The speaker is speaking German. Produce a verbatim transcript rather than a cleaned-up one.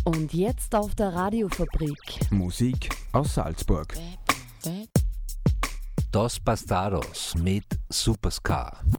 Und jetzt auf der Radiofabrik. Musik aus Salzburg. Dos Bastardos mit Superscar.